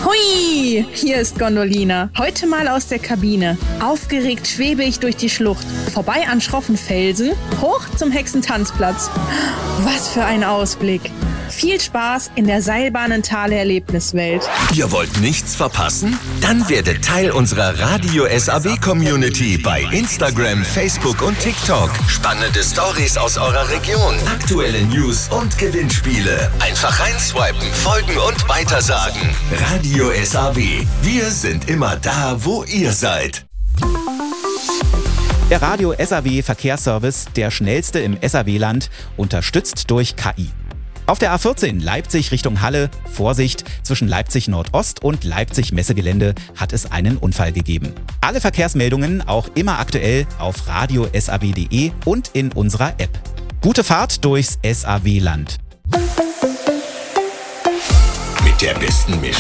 Hui, hier ist Gondolina. Heute mal aus der Kabine. Aufgeregt schwebe ich durch die Schlucht. Vorbei an schroffen Felsen, hoch zum Hexentanzplatz. Was für ein Ausblick. Viel Spaß in der Seilbahnentale-Erlebniswelt. Ihr wollt nichts verpassen? Dann werdet Teil unserer Radio SAW-Community bei Instagram, Facebook und TikTok. Spannende Stories aus eurer Region, aktuelle News und Gewinnspiele. Einfach reinswipen, folgen und weitersagen. Radio SAW. Wir sind immer da, wo ihr seid. Der Radio SAW Verkehrsservice, der schnellste im SAW-Land, unterstützt durch KI. Auf der A14 Leipzig Richtung Halle, Vorsicht, zwischen Leipzig Nordost und Leipzig Messegelände hat es einen Unfall gegeben. Alle Verkehrsmeldungen auch immer aktuell auf radiosaw.de und in unserer App. Gute Fahrt durchs SAW-Land. Mit der besten Mischung.